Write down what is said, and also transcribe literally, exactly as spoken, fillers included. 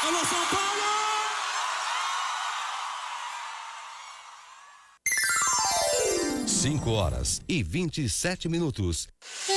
Alô, São Paulo! cinco horas e vinte e sete minutos.